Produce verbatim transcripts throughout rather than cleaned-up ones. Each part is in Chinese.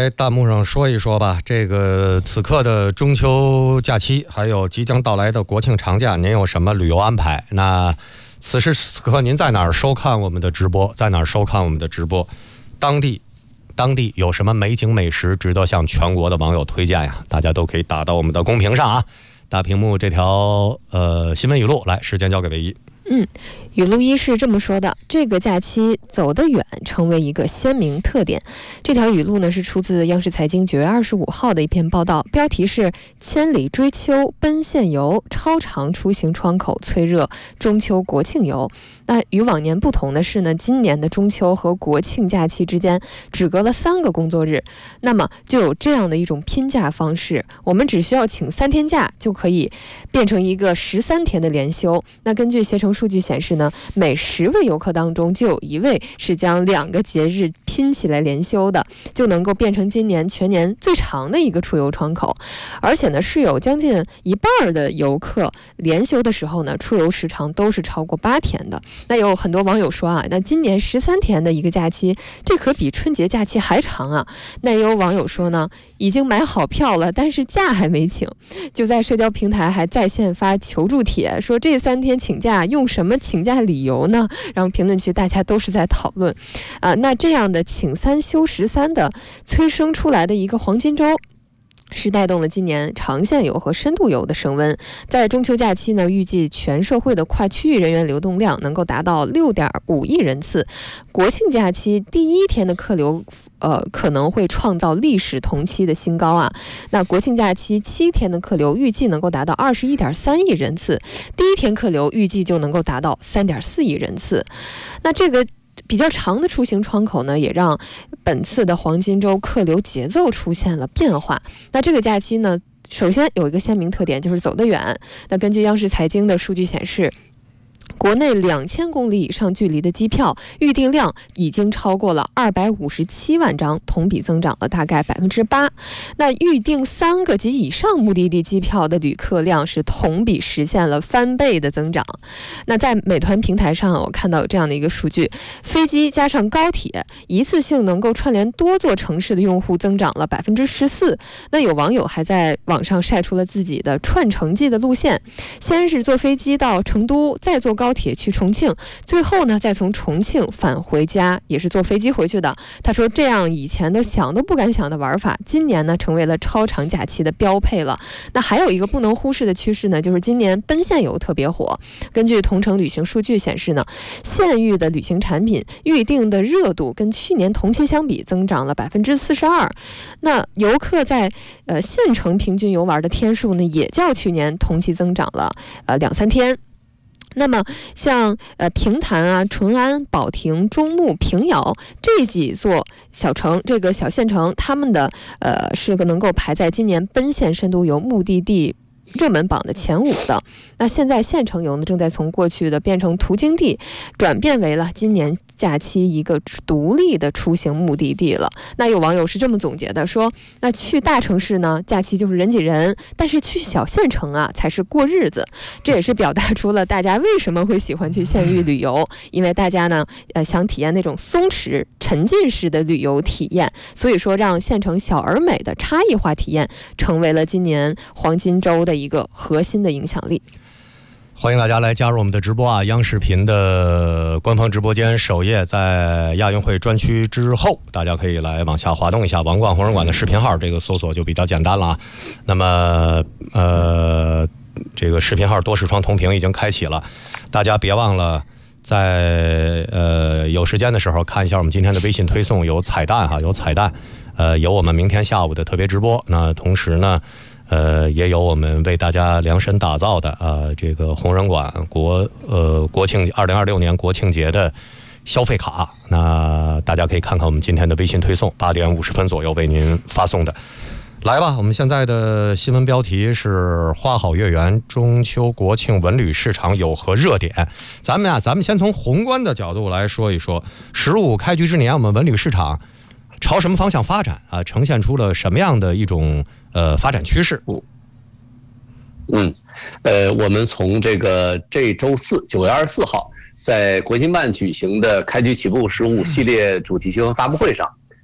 来弹幕上说一说吧，这个此刻的中秋假期，还有即将到来的国庆长假，您有什么旅游安排？那此时此刻您在哪儿收看我们的直播？在哪儿收看我们的直播？当地当地有什么美景美食值得向全国的网友推荐呀？大家都可以打到我们的公屏上啊，大屏幕这条呃新闻语录，来，时间交给唯一。 嗯，语录一是这么说的：这个假期走得远成为一个鲜明特点。这条语录呢是出自央视财经九月二十五号的一篇报道，标题是千里追秋奔现游，超长出行窗口催热中秋国庆游。那与往年不同的是呢，今年的中秋和国庆假期之间只隔了三个工作日，那么就有这样的一种拼假方式，我们只需要请三天假就可以变成一个十三天的连休。那根据携程数据显示呢，每十位游客当中就有一位是将两个节日拼起来连休的，就能够变成今年全年最长的一个出游窗口。而且呢，是有将近一半的游客连休的时候呢，出游时长都是超过八天的。那有很多网友说啊，那今年十三天的一个假期，这可比春节假期还长啊。那也有网友说呢，已经买好票了，但是假还没请，就在社交平台还在线发求助帖，说这三天请假用什么请假理由呢？然后评论区大家都是在讨论啊、呃，那这样的请三休十三的催生出来的一个黄金周，是带动了今年长线游和深度游的升温。在中秋假期呢，预计全社会的跨区域人员流动量能够达到 六点五亿人次。国庆假期第一天的客流呃，可能会创造历史同期的新高啊！那国庆假期七天的客流预计能够达到二十一点三亿人次，第一天客流预计就能够达到三点四亿人次。那这个比较长的出行窗口呢，也让本次的黄金周客流节奏出现了变化。那这个假期呢，首先有一个鲜明特点，就是走得远。那根据央视财经的数据显示，国内两千公里以上距离的机票预订量已经超过了二百五十七万张，同比增长了大概百分之八。那预订三个及以上目的地机票的旅客量是同比实现了翻倍的增长。那在美团平台上，我看到有这样的一个数据：飞机加上高铁，一次性能够串联多座城市的用户增长了百分之十四。那有网友还在网上晒出了自己的串城记的路线，先是坐飞机到成都，再坐高铁去重庆，最后呢再从重庆返回家，也是坐飞机回去的。他说这样以前都想都不敢想的玩法，今年呢成为了超长假期的标配了。那还有一个不能忽视的趋势呢，就是今年奔现游特别火。根据同程旅行数据显示呢，县域的旅行产品预定的热度跟去年同期相比增长了百分之四十二。那游客在呃县城平均游玩的天数呢，也较去年同期增长了呃两三天。那么像呃平潭啊、淳安、保亭、中牟、平遥这几座小城，这个小县城，他们的呃是个能够排在今年奔现深度游目的地热门榜的前五的。那现在县城游呢，正在从过去的变成途经地，转变为了今年假期一个独立的出行目的地了。那有网友是这么总结的，说那去大城市呢，假期就是人挤人，但是去小县城啊才是过日子。这也是表达出了大家为什么会喜欢去县域旅游，因为大家呢呃想体验那种松弛沉浸式的旅游体验，所以说让县城小而美的差异化体验成为了今年黄金周的一个核心的影响力。 欢迎大家来加入我们的直播啊！央视频的官方直播间首页在亚运会专区之后，大家可以来往下滑动一下王冠红人馆的视频号，这个搜索就比较简单了啊。那么呃，这个视频号多视窗同屏已经开启了，大家别忘了在呃有时间的时候看一下我们今天的微信推送，有彩蛋哈，有彩蛋，呃，有我们明天下午的特别直播。那同时呢，呃，也有我们为大家量身打造的啊、呃，这个红人馆国呃国庆二零二六年国庆节的消费卡。那大家可以看看我们今天的微信推送，八点五十分左右为您发送的。来吧，我们现在的新闻标题是花好月圆，中秋国庆文旅市场有何热点？咱们啊，咱们先从宏观的角度来说一说，十五开局之年，我们文旅市场朝什么方向发展啊？呈现出了什么样的一种呃发展趋势？ 嗯，呃，我们从这个这周四九月二十四号在国新办举行的开局起步十五系列主题新闻发布会上，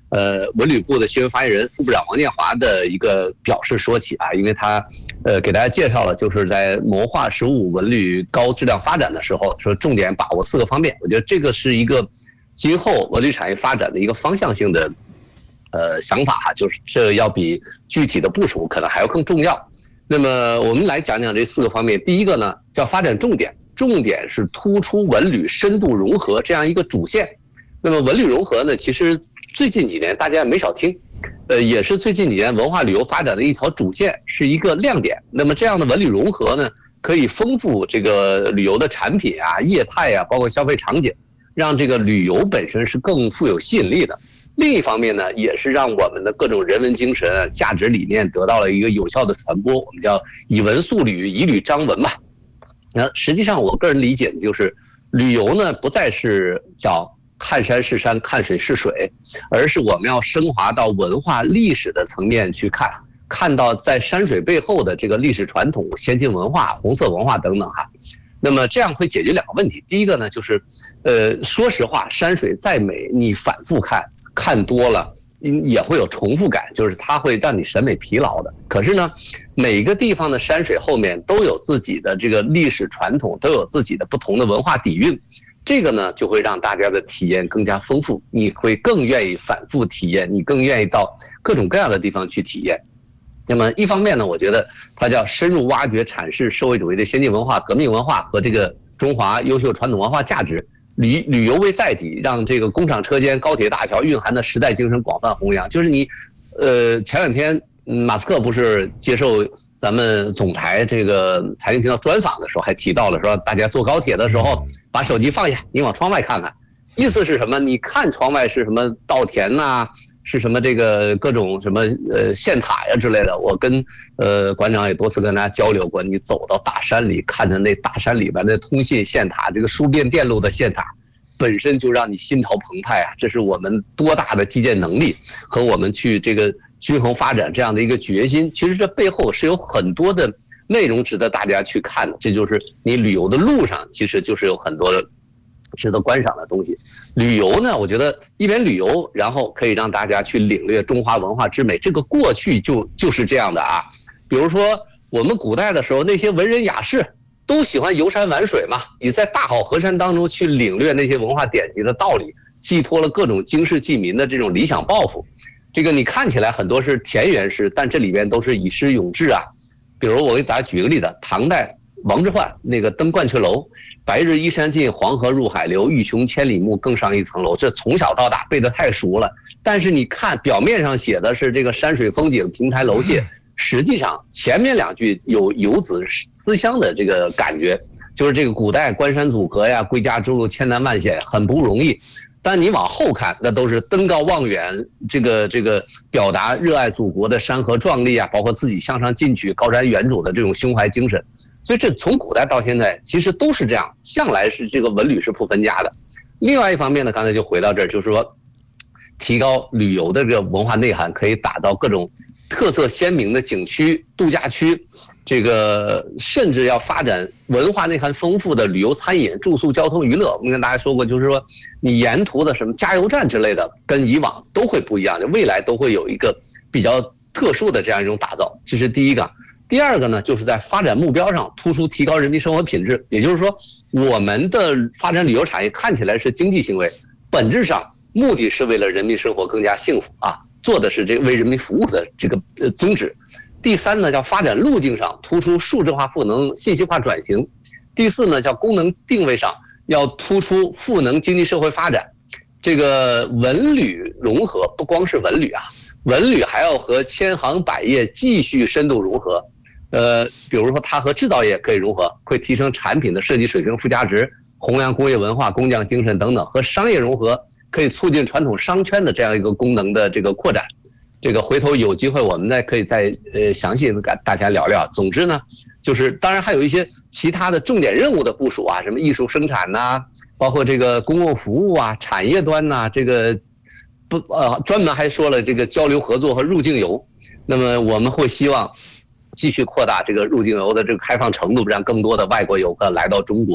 呃文旅部的新闻发言人副部长王建华的一个表示说起啊，因为他呃给大家介绍了，就是在谋划“十五”文旅高质量发展的时候，说重点把握四个方面。我觉得这个是一个今后文旅产业发展的一个方向性的呃想法哈，就是这要比具体的部署可能还要更重要。那么我们来讲讲这四个方面。第一个呢叫发展重点，重点是突出文旅深度融合这样一个主线。那么文旅融合呢，其实最近几年大家也没少听，呃，也是最近几年文化旅游发展的一条主线，是一个亮点。那么这样的文旅融合呢，可以丰富这个旅游的产品啊、业态啊，包括消费场景，让这个旅游本身是更富有吸引力的。另一方面呢，也是让我们的各种人文精神、价值理念得到了一个有效的传播。我们叫以文塑旅，以旅彰文嘛。那实际上，我个人理解的就是，旅游呢不再是叫看山是山，看水是水，而是我们要升华到文化历史的层面去看，看到在山水背后的这个历史传统、先进文化、红色文化等等哈。那么这样会解决两个问题。第一个呢，就是呃，说实话，山水再美，你反复看，看多了也会有重复感，就是它会让你审美疲劳的。可是呢，每个地方的山水后面都有自己的这个历史传统，都有自己的不同的文化底蕴。这个呢，就会让大家的体验更加丰富，你会更愿意反复体验，你更愿意到各种各样的地方去体验。那么一方面呢，我觉得它叫深入挖掘阐释社会主义的先进文化、革命文化和这个中华优秀传统文化价值，旅旅游为载体，让这个工厂车间、高铁大桥蕴含的时代精神广泛弘扬。就是你，呃，前两天马斯克不是接受咱们总台这个财经频道专访的时候，还提到了说，大家坐高铁的时候把手机放下，你往窗外看看，意思是什么？你看窗外是什么稻田呐、啊，是什么这个各种什么呃线塔呀之类的。我跟呃馆长也多次跟大家交流过，你走到大山里，看着那大山里边的通信线塔，这个输电电路的线塔，本身就让你心潮澎湃啊！这是我们多大的基建能力和我们去这个均衡发展这样的一个决心。其实这背后是有很多的内容值得大家去看的。这就是你旅游的路上，其实就是有很多的值得观赏的东西。旅游呢，我觉得一边旅游，然后可以让大家去领略中华文化之美。这个过去就就是这样的啊。比如说我们古代的时候，那些文人雅士都喜欢游山玩水嘛，你在大好河山当中去领略那些文化典籍的道理，寄托了各种经世济民的这种理想抱负。这个你看起来很多是田园诗，但这里边都是以诗咏志啊。比如我给大家举个例子，唐代王之涣那个登鹳雀楼，白日依山尽，黄河入海流，欲穷千里目，更上一层楼。这从小到大背得太熟了，但是你看表面上写的是这个山水风景、亭台楼榭，实际上前面两句有游子思乡的这个感觉，就是这个古代关山阻隔呀，归家之路千难万险，很不容易。但你往后看，那都是登高望远，这个这个表达热爱祖国的山河壮丽啊，包括自己向上进取、高瞻远瞩的这种胸怀精神。所以这从古代到现在，其实都是这样，向来是这个文旅是不分家的。另外一方面呢，刚才就回到这儿，就是说，提高旅游的这个文化内涵，可以打造各种特色鲜明的景区、度假区，这个甚至要发展文化内涵丰富的旅游、餐饮、住宿、交通、娱乐。我们跟大家说过，就是说你沿途的什么加油站之类的，跟以往都会不一样的，未来都会有一个比较特殊的这样一种打造。这是第一个。第二个呢，就是在发展目标上突出提高人民生活品质。也就是说，我们的发展旅游产业看起来是经济行为，本质上目的是为了人民生活更加幸福啊，做的是这个为人民服务的这个呃宗旨。第三呢，叫发展路径上突出数字化赋能、信息化转型。第四呢，叫功能定位上要突出赋能经济社会发展。这个文旅融合不光是文旅啊，文旅还要和千行百业继续深度融合。呃，比如说它和制造业可以融合，会提升产品的设计水平、附加值，弘扬工业文化、工匠精神等等；和商业融合，可以促进传统商圈的这样一个功能的这个扩展。这个回头有机会我们再可以再呃详细跟大家聊聊。总之呢，就是当然还有一些其他的重点任务的部署啊，什么艺术生产呐、啊，包括这个公共服务啊、产业端呐、啊，这个不呃专门还说了这个交流合作和入境游。那么我们会希望继续扩大这个入境游的这个开放程度，让更多的外国游客来到中国。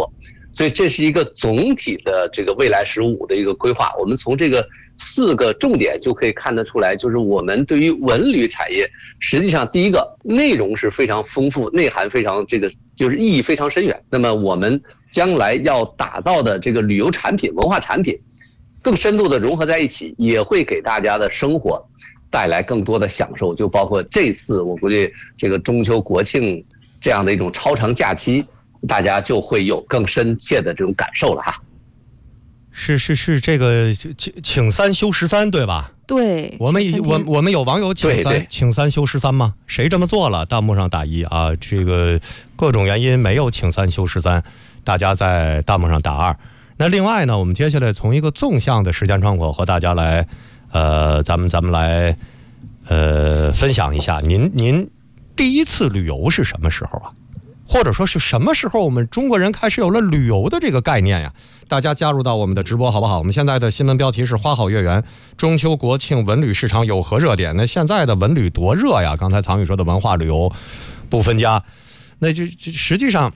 所以这是一个总体的这个未来十五的一个规划。我们从这个四个重点就可以看得出来，就是我们对于文旅产业，实际上第一个内容是非常丰富，内涵非常这个就是意义非常深远。那么我们将来要打造的这个旅游产品、文化产品，更深度的融合在一起，也会给大家的生活带来更多的享受。就包括这次我估计这个中秋国庆这样的一种超长假期，大家就会有更深切的这种感受了哈。 是是是，这个请请三休十三，对吧？ 对， 我们我我们有网友请三请三休十三吗？谁这么做了？弹幕上打一啊，这个各种原因没有请三休十三，大家在弹幕上打二。那另外呢，我们接下来从一个纵向的时间窗口和大家来，呃，咱们咱们来，呃，分享一下，您您第一次旅游是什么时候啊？或者说是什么时候我们中国人开始有了旅游的这个概念呀？大家加入到我们的直播好不好？我们现在的新闻标题是花好月圆，中秋国庆文旅市场有何热点？那现在的文旅多热呀！刚才藏宇说的文化旅游不分家，那就实际上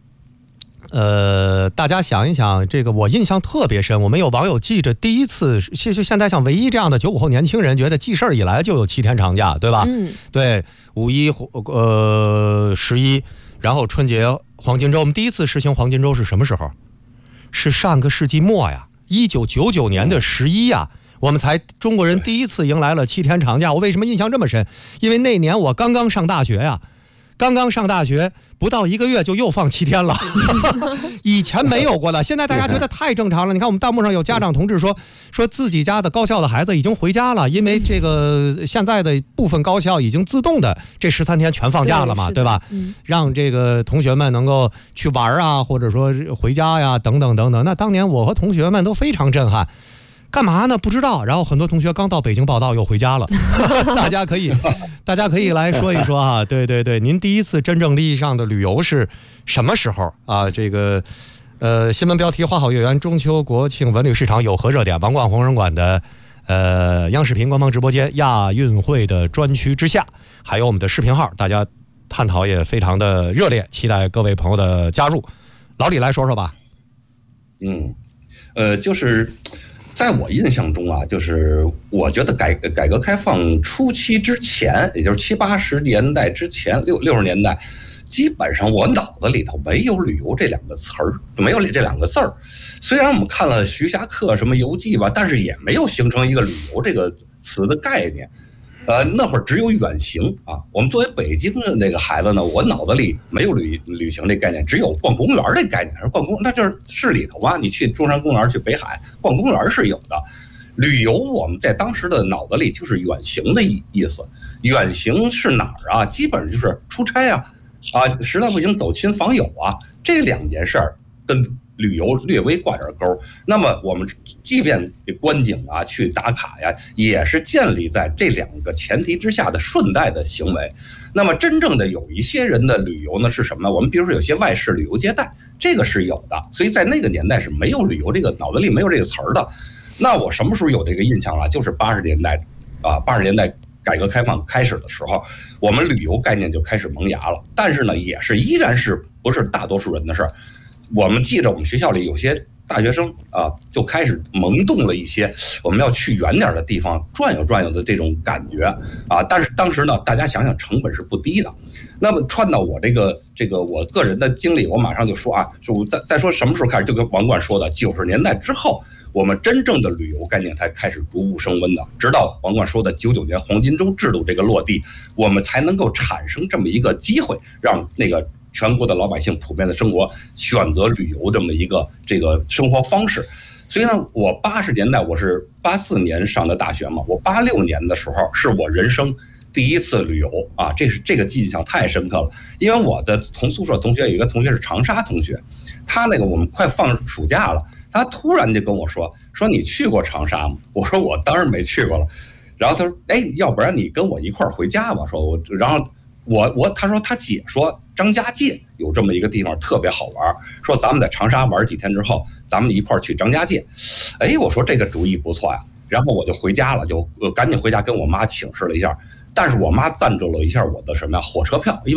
呃，大家想一想，这个我印象特别深。我们有网友记着第一次，就现在像唯一这样的九五后年轻人，觉得记事儿以来就有七天长假，对吧？ 嗯， 对，五一呃十一，然后春节黄金周。我们第一次实行黄金周是什么时候？是上个世纪末呀，一九九九年的十一呀，我们才中国人第一次迎来了七天长假。我为什么印象这么深？因为那年我刚刚上大学呀。刚刚上大学不到一个月就又放七天了以前没有过的，现在大家觉得太正常了。你看我们弹幕上有家长同志说说自己家的高校的孩子已经回家了，因为这个现在的部分高校已经自动的这十三天全放假了嘛， 对, 对吧、嗯、让这个同学们能够去玩啊，或者说回家呀等等等等。那当年我和同学们都非常震撼，干嘛呢？不知道。然后很多同学刚到北京报道又回家了大家可以大家可以来说一说啊。对对对，您第一次真正意义上的旅游是什么时候啊？这个呃，新闻标题花好月圆，中秋国庆文旅市场有何热点？王冠红人馆的呃央视频官方直播间亚运会的专区之下，还有我们的视频号，大家探讨也非常的热烈，期待各位朋友的加入。老李来说说吧。 嗯，呃，就是在我印象中啊，就是我觉得改改革开放初期之前，也就是七八十年代之前，六六十年代，基本上我脑子里头没有旅游这两个词儿，没有这两个字儿。虽然我们看了徐霞客什么游记吧，但是也没有形成一个旅游这个词的概念。呃，那会儿只有远行啊。我们作为北京的那个孩子呢，我脑子里没有旅旅行这概念，只有逛公园这概念。逛公那就是市里头嘛，你去中山公园、去北海逛公园是有的。旅游我们在当时的脑子里就是远行的意思。远行是哪儿啊？基本上就是出差啊，啊，实在不行走亲访友啊，这两件事儿跟旅游略微挂点钩。那么我们即便观景啊，去打卡呀，也是建立在这两个前提之下的顺带的行为。那么真正的有一些人的旅游呢是什么呢？我们比如说有些外事旅游接待，这个是有的。所以在那个年代是没有旅游这个，脑子里没有这个词儿的。那我什么时候有这个印象啊？就是八十年代啊，八十年代改革开放开始的时候，我们旅游概念就开始萌芽了。但是呢，也是依然是不是大多数人的事儿。我们记着我们学校里有些大学生啊，就开始萌动了一些我们要去远点的地方转悠转悠的这种感觉啊。但是当时呢，大家想想成本是不低的。那么串到我这个这个我个人的经历，我马上就说啊，说我再再说什么时候开始，就跟王冠说的，九十年代之后，我们真正的旅游概念才开始逐步升温的。直到王冠说的九九年黄金周制度这个落地，我们才能够产生这么一个机会，让那个全国的老百姓普遍的生活选择旅游这么一个这个生活方式。所以呢，我八十年代我是八四年上的大学嘛，我八六年的时候是我人生第一次旅游啊，这是这个印象太深刻了。因为我的同宿舍同学有一个同学是长沙同学，他那个我们快放暑假了，他突然就跟我说说你去过长沙吗？我说我当然没去过了。然后他说，哎，要不然你跟我一块儿回家吧。说我，然后我我他说他姐说张家界有这么一个地方特别好玩，说咱们在长沙玩几天之后，咱们一块儿去张家界。哎，我说这个主意不错呀。然后我就回家了，就呃赶紧回家跟我妈请示了一下。但是我妈赞助了一下我的什么呀火车票，因为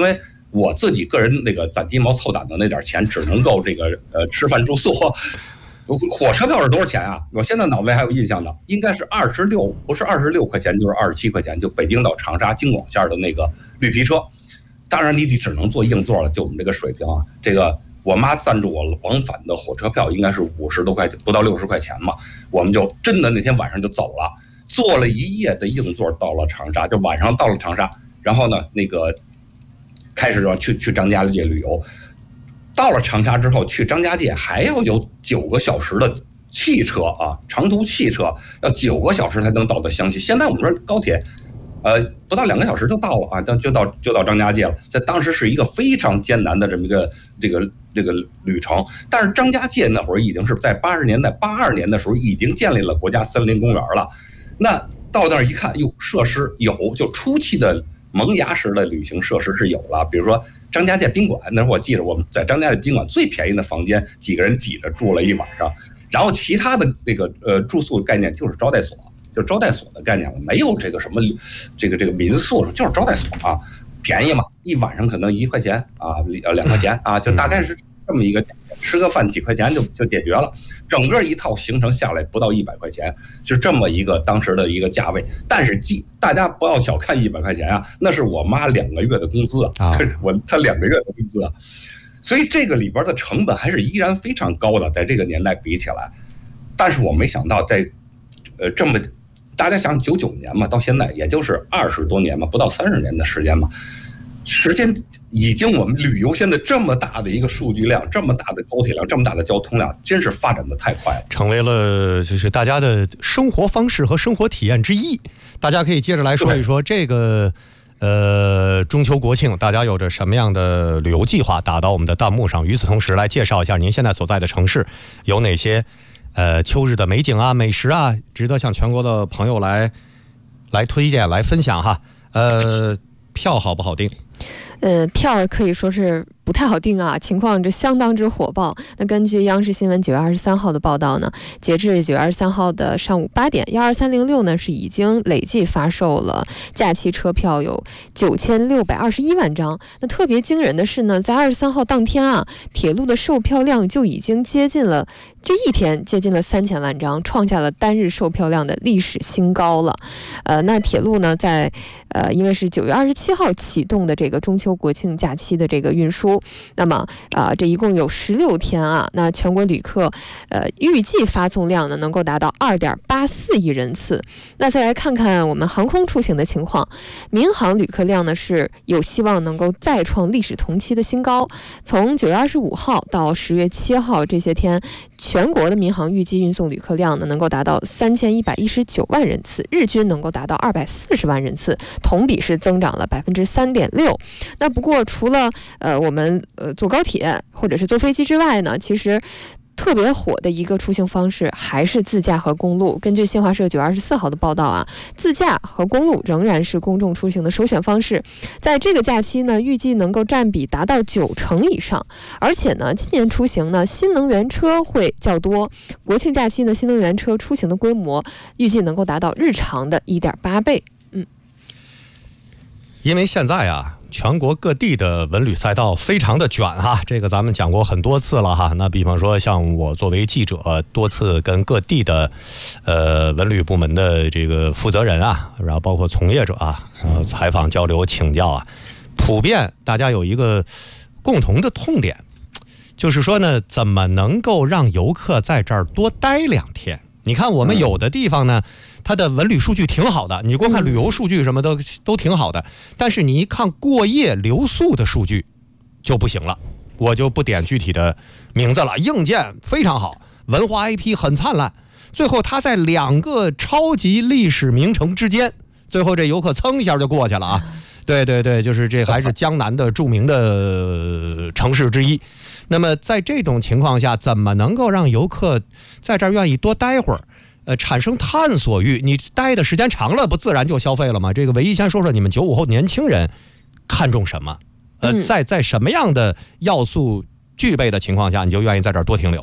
我自己个人那个攒鸡毛凑胆的那点钱，只能够这个呃吃饭住宿。火车票是多少钱啊？我现在脑子还有印象呢，应该是二十六，不是二十六块钱，就是二十七块钱，就北京到长沙京广线的那个绿皮车。当然你得只能坐硬座了，就我们这个水平啊。这个我妈赞助我往返的火车票应该是五十多块钱，不到六十块钱嘛。我们就真的那天晚上就走了，坐了一夜的硬座到了长沙，就晚上到了长沙，然后呢那个开始要去去张家界旅游。到了长沙之后，去张家界还要有九个小时的汽车啊，长途汽车要九个小时才能到的湘西。现在我们说高铁，呃，不到两个小时就到了啊，就到就到张家界了。在当时是一个非常艰难的这么一个这个这个旅程。但是张家界那会儿已经是在八十年代八二年的时候已经建立了国家森林公园了。那到那儿一看，哟，设施有，就初期的萌芽时的旅行设施是有了，比如说张家界宾馆，那会儿我记得我们在张家界宾馆最便宜的房间，几个人挤着住了一晚上，然后其他的那个呃住宿概念就是招待所，就招待所的概念了，没有这个什么这个这个民宿，就是招待所啊，便宜嘛，一晚上可能一块钱啊，呃两块钱啊，就大概是这么一个，吃个饭几块钱就就解决了，整个一套行程下来不到一百块钱，就这么一个当时的一个价位。但是记大家不要小看一百块钱啊，那是我妈两个月的工资啊，我她两个月的工资啊，所以这个里边的成本还是依然非常高的，在这个年代比起来。但是我没想到在呃这么大家想九九年嘛，到现在也就是二十多年嘛，不到三十年的时间嘛。时间已经我们旅游现在这么大的一个数据量，这么大的高铁量，这么大的交通量，真是发展的太快了， 成为了就是大家的生活方式和生活体验之一。大家可以接着来说一说这个呃中秋国庆，大家有着什么样的旅游计划，打到我们的弹幕上。与此同时，来介绍一下您现在所在的城市有哪些呃秋日的美景啊、美食啊，值得向全国的朋友来来推荐、来分享哈。呃，票好不好订？ 呃，票可以说是不太好定啊，情况这相当之火爆。那根据央视新闻九月二十三号的报道呢，截至九月二十三号的上午八点，幺二三零六呢是已经累计发售了假期车票有九千六百二十一万张。那特别惊人的是呢，在二十三号当天啊，铁路的售票量就已经接近了这一天接近了三千万张，创下了单日售票量的历史新高了。呃，那铁路呢，在呃因为是九月二十七号启动的这个中秋国庆假期的这个运输，那么啊、呃，这一共有十六天啊，那全国旅客呃预计发送量呢能够达到二点八四亿人次。那再来看看我们航空出行的情况，民航旅客量呢是有希望能够再创历史同期的新高。从九月二十五号到十月七号这些天，全国的民航预计运送旅客量呢能够达到三千一百一十九万人次，日均能够达到二百四十万人次，同比是增长了百分之三点六。那不过除了呃我们呃坐高铁或者是坐飞机之外呢，其实特别火的一个出行方式还是自驾和公路。根据新华社九月二十四号的报道啊，自驾和公路仍然是公众出行的首选方式。在这个假期呢，预计能够占比达到九成以上。而且呢，今年出行呢，新能源车会较多。国庆假期呢，新能源车出行的规模预计能够达到日常的一点八倍。嗯， 因为现在啊。全国各地的文旅赛道非常的卷哈，这个咱们讲过很多次了哈。那比方说，像我作为记者，多次跟各地的呃文旅部门的这个负责人啊，然后包括从业者啊，然后采访交流请教啊，普遍大家有一个共同的痛点，就是说呢，怎么能够让游客在这儿多待两天？你看我们有的地方呢，它的文旅数据挺好的，你光看旅游数据什么都都挺好的，但是你一看过夜留宿的数据就不行了。我就不点具体的名字了，硬件非常好，文化 I P 很灿烂，最后它在两个超级历史名城之间，最后这游客蹭一下就过去了啊。对对对，就是这还是江南的著名的城市之一。那么在这种情况下，怎么能够让游客在这儿愿意多待会儿，呃，产生探索欲？你待的时间长了，不自然就消费了吗？这个唯一先说说你们九五后年轻人看重什么？呃，在在什么样的要素具备的情况下，你就愿意在这儿多停留？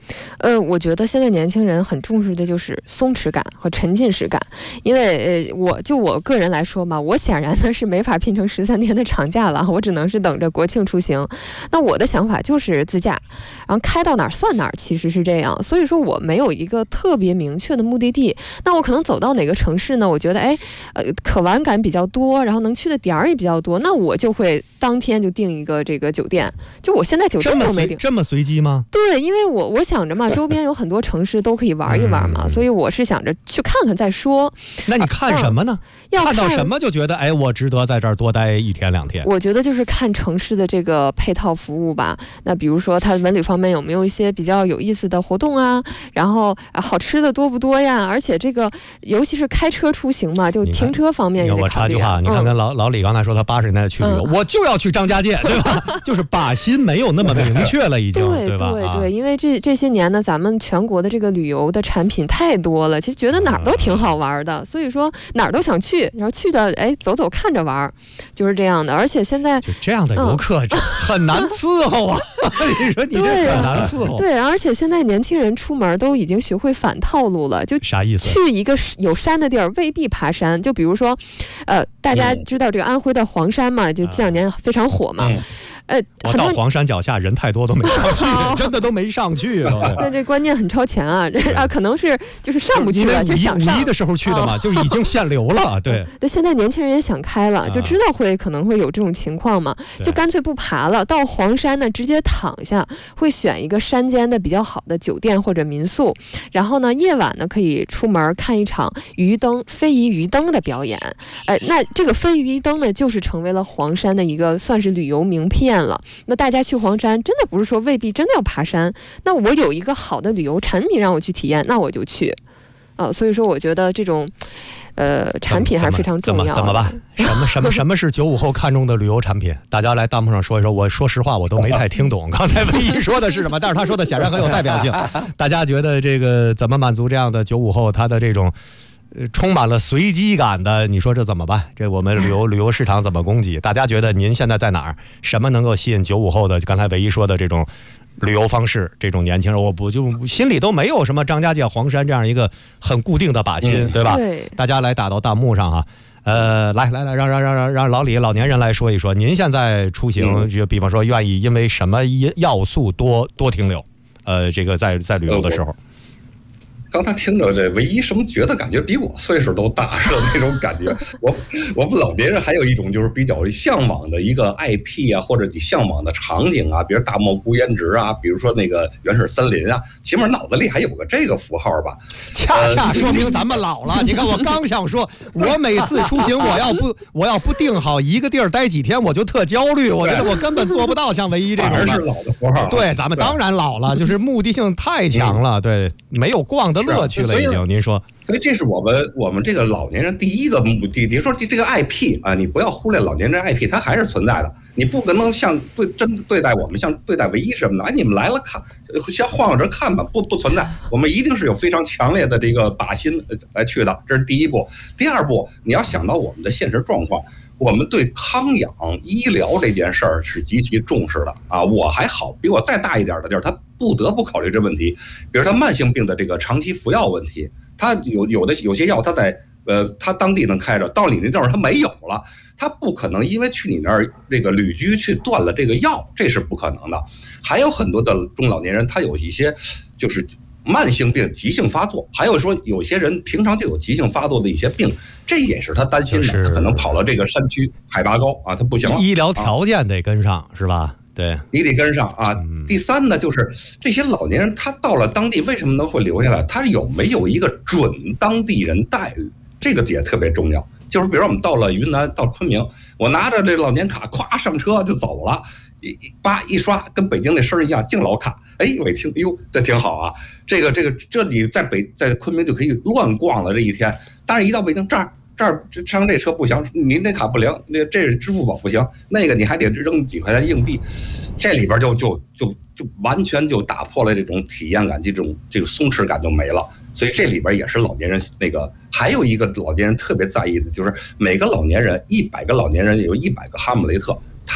呃，我觉得现在年轻人很重视的就是松弛感和沉浸式感，因为呃，我就我个人来说嘛，我显然呢是没法拼成十三天的长假了，我只能是等着国庆出行。那我的想法就是自驾，然后开到哪儿算哪儿，其实是这样。所以说我没有一个特别明确的目的地，那我可能走到哪个城市呢？我觉得哎，呃，可玩感比较多，然后能去的点儿也比较多，那我就会当天就订一个这个酒店。就我现在酒店都没订， 这么随机吗？ 对，因为我我想着嘛，周边有很多城市都可以玩一玩嘛，嗯、所以我是想着去看看再说。 那你看什么呢？ 啊、要看到什么就觉得哎，我值得在这儿多待一天两天？ 我觉得就是看城市的这个配套服务吧。那比如说它文旅方面有没有一些比较有意思的活动啊？然后、啊、好吃的多不多呀？而且这个尤其是开车出行嘛，就停车方面也得考虑。 我插句话，你看跟老、嗯、老李刚才说他八十年代去旅游、嗯，我就要去张家界，对吧？就是把心没有那么明确了，已经对对吧？ 对对，因为这这些年呢，咱们全国的这个旅游的产品太多了，其实觉得哪儿都挺好玩的，所以说哪儿都想去，然后去的哎走走看着玩，就是这样的。而且现在就这样的游客、嗯、很难伺候啊，你说你这很难伺候。 对，而且现在年轻人出门都已经学会反套路了，就啥意思？ 去一个有山的地儿未必爬山，就比如说，呃，大家知道这个安徽的黄山嘛，就这两年非常火嘛。嗯呃， 我到黄山脚下人太多都没上去，真的都没上去。 那这观念很超前啊！这啊，可能是就是上不去了，就想上。 五一的时候去的嘛，就已经限流了。对， 对，现在年轻人也想开了，就知道会可能会有这种情况嘛，就干脆不爬了，到黄山呢直接躺下，会选一个山间的比较好的酒店或者民宿，然后呢夜晚呢可以出门看一场鱼灯非遗鱼灯的表演。哎，那这个非遗鱼灯呢，就是成为了黄山的一个算是旅游名片了。那大家去黄山真的不是说未必真的要爬山，那我有一个好的旅游产品让我去体验，那我就去啊。所以说我觉得这种呃产品还是非常重要的。 怎么怎么办？什么什么什么是九五后看中的旅游产品？大家来弹幕上说一说。我说实话我都没太听懂刚才唯一说的是什么，但是他说的显然很有代表性。大家觉得这个怎么满足这样的九五后他的这种充满了随机感的，你说这怎么办？这我们旅游旅游市场怎么供给？大家觉得您现在在哪儿？什么能够吸引九五后的？刚才唯一说的这种旅游方式，这种年轻人，我不就心里都没有什么张家界、黄山这样一个很固定的靶心，嗯、对吧？ 对， 大家来打到弹幕上哈。呃，来来来，让让让让让老李老年人来说一说，您现在出行，嗯、就比方说愿意因为什么要素多多停留？呃，这个在在旅游的时候。 刚才听着这唯一什么觉得感觉比我岁数都大是那种感觉。我我们老年人还有一种就是比较向往的一个 I P 啊，或者你向往的场景啊，比如大漠孤烟直啊，比如说那个原始森林啊，起码脑子里还有个这个符号吧。 恰恰说明咱们老了。你看我刚想说，我每次出行我要不我要不定好一个地儿待几天，我就特焦虑。我觉得我根本做不到像唯一这种的。 是老的符号。 对，咱们当然老了，就是目的性太强了。对，没有逛的乐趣了已经。您说， 所以这是我们我们这个老年人第一个目的。你说这个 I P 啊，你不要忽略老年人 I P， 它还是存在的。你不可能像对真对待我们像对待唯一什么的，哎，你们来了看，先晃着看吧，不不存在。我们一定是有非常强烈的这个靶心来去的，这是第一步。第二步，你要想到我们的现实状况。我们对康养医疗这件事儿是极其重视的啊！我还好，比我再大一点的地儿，他不得不考虑这问题。比如他慢性病的这个长期服药问题，他有有的有些药他在呃他当地能开着，到你那地儿他没有了，他不可能因为去你那儿这个旅居去断了这个药，这是不可能的。还有很多的中老年人，他有一些就是慢性病急性发作，还有说有些人平常就有急性发作的一些病，这也是他担心的。他可能跑了这个山区，海拔高啊，他不行了。 医疗条件得跟上，啊、是吧？对， 你得跟上啊。嗯、第三呢，就是这些老年人他到了当地为什么能会留下来？他有没有一个准当地人待遇？这个也特别重要。就是比如我们到了云南，到昆明，我拿着这老年卡，咵上车就走了。一叭一刷，跟北京那声一样，敬老卡。哎，我一听，哎呦，这挺好啊！这个这个，这你在北在昆明就可以乱逛了这一天。但是，一到北京这儿这儿上这车不行，您这卡不灵，那这是支付宝不行，那个你还得扔几块钱硬币，这里边就就就就完全就打破了这种体验感，这种这个松弛感就没了。所以这里边也是老年人那个，还有一个老年人特别在意的，就是每个老年人一百个老年人有一百个哈姆雷特。他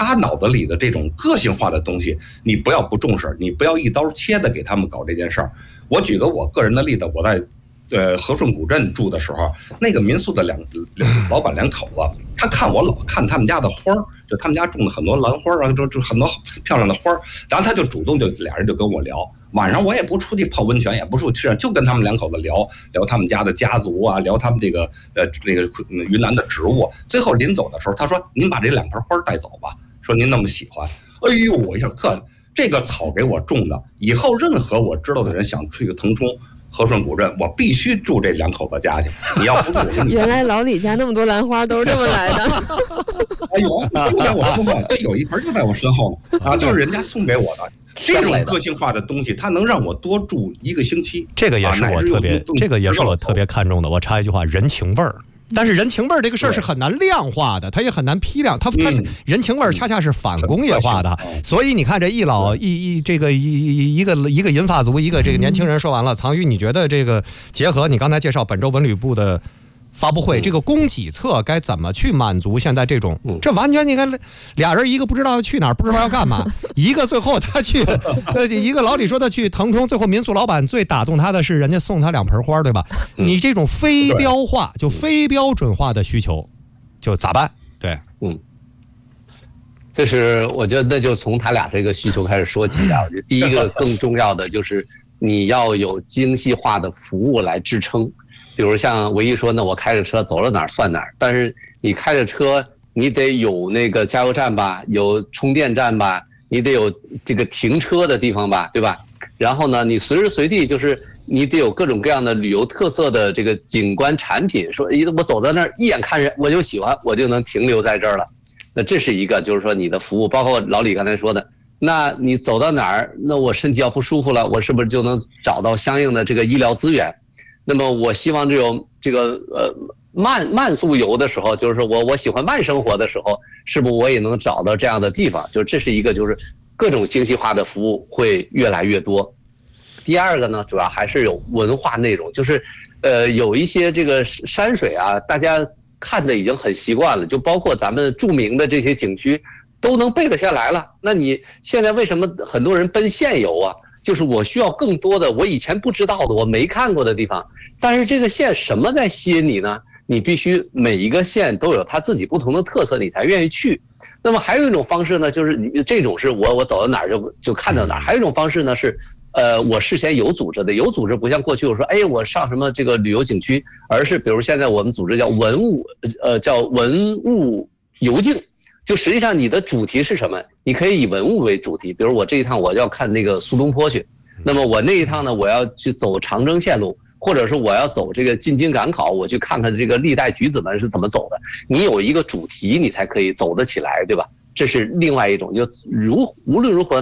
他脑子里的这种个性化的东西，你不要不重视，你不要一刀切的给他们搞这件事儿。我举个我个人的例子，我在呃和顺古镇住的时候，那个民宿的两老板两口子，他看我老看他们家的花儿，就他们家种的很多兰花啊，就就很多漂亮的花儿，然后他就主动就俩人就跟我聊。晚上我也不出去泡温泉，也不出去吃，就跟他们两口子聊聊他们家的家族啊，聊他们这个呃那个云南的植物。最后临走的时候，他说：“您把这两盆花带走吧，说您那么喜欢。”哎呦，我一下可这个草给我种的，以后任何我知道的人想去腾冲、和顺古镇，我必须住这两口子家去。你要不住，我跟你原来老李家那么多兰花都是这么来的。 哎呦，就在我身后，这有一盆就在我身后呢啊，就是人家送给我的。这种个性化的东西，它能让我多住一个星期。 这个也是我特别，啊、这个也是我特别看重的。我插一句话，人情味儿。但是人情味儿这个事儿是很难量化的，它也很难批量。它它是人情味儿，恰恰是反工业化的。所以你看，这一老一一这个一一个一个银发族，一个这个年轻人说完了。藏宇，你觉得这个结合你刚才介绍本周文旅部的发布会，这个供给侧该怎么去满足现在这种？这完全你看，俩人一个不知道要去哪儿，不知道要干嘛；一个最后他去，呃，一个老李说他去腾冲，最后民宿老板最打动他的是人家送他两盆花，对吧？你这种非标化，就非标准化的需求，就咋办？对， 嗯，这是我觉得那就从他俩这个需求开始说起啊。我觉得第一个更重要的就是你要有精细化的服务来支撑。比如像唯一说呢，我开着车走了哪儿算哪儿，但是你开着车，你得有那个加油站吧，有充电站吧，你得有这个停车的地方吧，对吧？然后呢，你随时随地就是你得有各种各样的旅游特色的这个景观产品，说一我走到那儿一眼看人我就喜欢，我就能停留在这儿了。那这是一个，就是说你的服务，包括老李刚才说的，那你走到哪儿，那我身体要不舒服了，我是不是就能找到相应的这个医疗资源？那么我希望这种这个呃慢慢速游的时候，就是说我我喜欢慢生活的时候，是不是我也能找到这样的地方？就这是一个，就是各种精细化的服务会越来越多。第二个呢，主要还是有文化内容，就是呃有一些这个山水啊，大家看的已经很习惯了，就包括咱们著名的这些景区都能背得下来了。那你现在为什么很多人奔县游啊？就是我需要更多的我以前不知道的我没看过的地方，但是这个县什么在吸引你呢？你必须每一个县都有它自己不同的特色，你才愿意去。那么还有一种方式呢，就是你这种是我我走到哪儿就就看到哪儿。还有一种方式呢是，呃，我事先有组织的，有组织不像过去我说，哎，我上什么这个旅游景区，而是比如现在我们组织叫文物，呃，叫文物游境。就实际上你的主题是什么？你可以以文物为主题，比如我这一趟我要看那个苏东坡去，那么我那一趟呢，我要去走长征线路，或者是我要走这个进京赶考，我去看看这个历代举子们是怎么走的。你有一个主题，你才可以走得起来，对吧？这是另外一种，就如无论如何